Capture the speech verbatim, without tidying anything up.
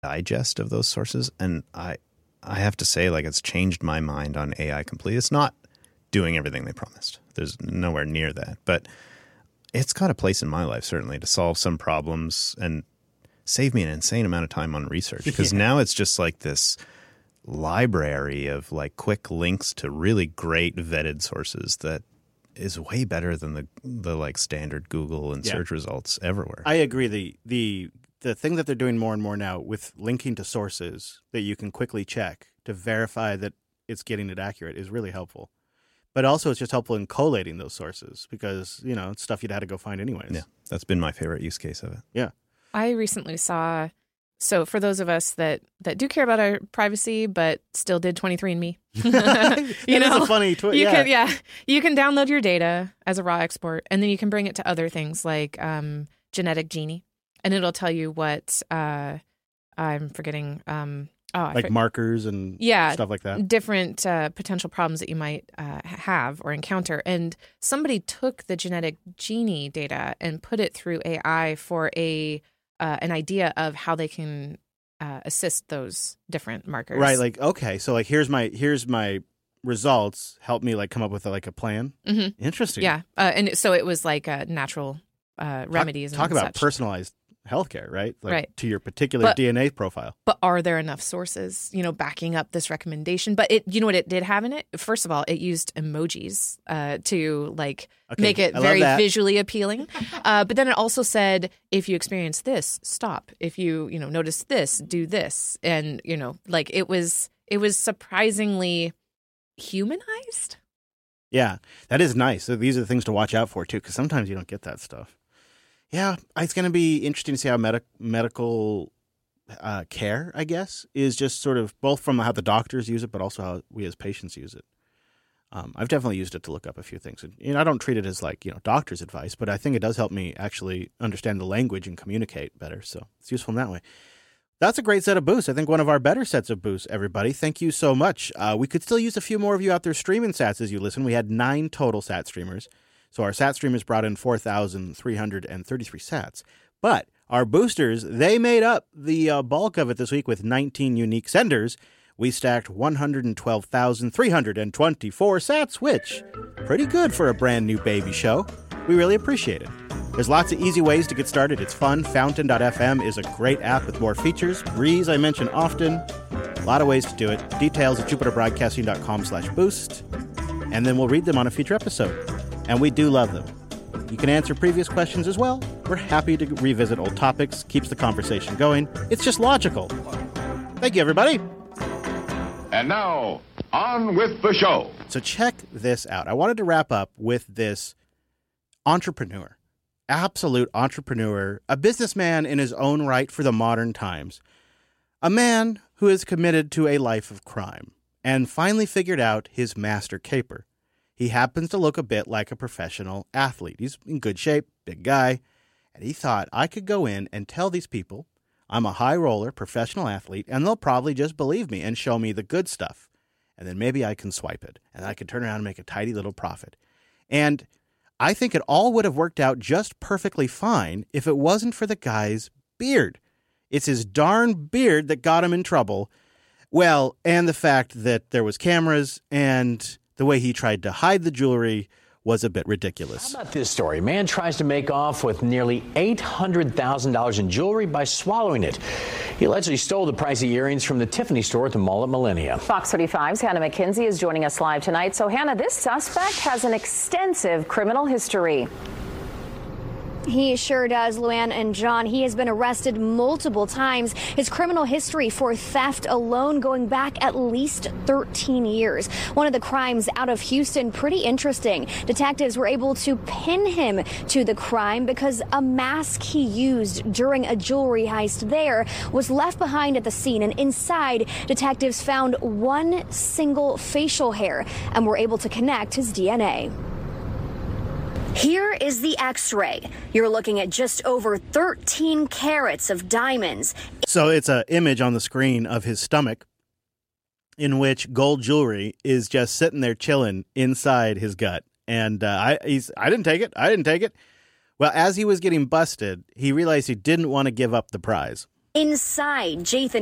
digest of those sources. And I, I have to say, like, it's changed my mind on A I completely. It's not doing everything they promised. There's nowhere near that. But it's got a place in my life, certainly, to solve some problems and save me an insane amount of time on research. Because yeah. now it's just like this library of like quick links to really great vetted sources that is way better than the the like standard Google and yeah. search results everywhere. I agree. The the the thing that they're doing more and more now with linking to sources that you can quickly check to verify that it's getting it accurate is really helpful. But also it's just helpful in collating those sources because, you know, it's stuff you'd have to go find anyways. Yeah, that's been my favorite use case of it. Yeah. I recently saw, so for those of us that, that do care about our privacy but still did twenty-three and me. you know, is a funny twi- you yeah. Can, yeah. You can download your data as a raw export and then you can bring it to other things like um, Genetic Genie. And it'll tell you what, uh, I'm forgetting, um, oh, like for, markers and yeah, stuff like that. Different uh, potential problems that you might uh, have or encounter. And somebody took the Genetic Genie data and put it through A I for a uh, an idea of how they can uh, assist those different markers. Right. Like, okay, so like here's my here's my results. Help me like come up with like a plan. Mm-hmm. Interesting. Yeah. Uh, and so it was like uh, natural uh, remedies. Talk, and talk about such. personalized healthcare, right? Like right. to your particular but, D N A profile. But are there enough sources, you know, backing up this recommendation? But it, you know what it did have in it? First of all, it used emojis uh, to like okay. make it I very visually appealing. Uh, but then it also said, if you experience this, stop. If you, you know, notice this, do this. And, you know, like it was, it was surprisingly humanized. Yeah, that is nice. So these are the things to watch out for too, because sometimes you don't get that stuff. Yeah, it's going to be interesting to see how med- medical uh, care, I guess, is just sort of both from how the doctors use it, but also how we as patients use it. Um, I've definitely used it to look up a few things. And, you know, I don't treat it as like, you know, doctor's advice, but I think it does help me actually understand the language and communicate better. So it's useful in that way. That's a great set of boosts. I think one of our better sets of boosts, everybody. Thank you so much. Uh, we could still use a few more of you out there streaming sats as you listen. We had nine total sat streamers. So our sat streamers brought in four thousand three hundred thirty-three sats. But our boosters, they made up the uh, bulk of it this week with nineteen unique senders. We stacked one hundred twelve thousand three hundred twenty-four sats, which pretty good for a brand new baby show. We really appreciate it. There's lots of easy ways to get started. It's fun. Fountain dot f m is a great app with more features. Breeze, I mention often. A lot of ways to do it. Details at jupiter broadcasting dot com slash boost. And then we'll read them on a future episode. And we do love them. You can answer previous questions as well. We're happy to revisit old topics. Keeps the conversation going. It's just logical. Thank you, everybody. And now, on with the show. So check this out. I wanted to wrap up with this entrepreneur. Absolute entrepreneur. A businessman in his own right for the modern times. A man who is committed to a life of crime and finally figured out his master caper. He happens to look a bit like a professional athlete. He's in good shape, big guy. And he thought, I could go in and tell these people I'm a high roller professional athlete, and they'll probably just believe me and show me the good stuff. And then maybe I can swipe it, and I can turn around and make a tidy little profit. And I think it all would have worked out just perfectly fine if it wasn't for the guy's beard. It's his darn beard that got him in trouble. Well, and the fact that there was cameras and the way he tried to hide the jewelry was a bit ridiculous. How about this story? A man tries to make off with nearly eight hundred thousand dollars in jewelry by swallowing it. He allegedly stole the pricey earrings from the Tiffany store at the mall at Millennia. Fox thirty-five's Hannah McKenzie is joining us live tonight. So, Hannah, this suspect has an extensive criminal history. He sure does, Luann and John. He has been arrested multiple times. His criminal history for theft alone going back at least thirteen years. One of the crimes out of Houston, pretty interesting. Detectives were able to pin him to the crime because a mask he used during a jewelry heist there was left behind at the scene. And inside, detectives found one single facial hair and were able to connect his D N A. Here is the x-ray. You're looking at just over thirteen carats of diamonds. So it's an image on the screen of his stomach in which gold jewelry is just sitting there chilling inside his gut. And uh, I, he's, I didn't take it. I didn't take it. Well, as he was getting busted, he realized he didn't want to give up the prize. Inside Jathan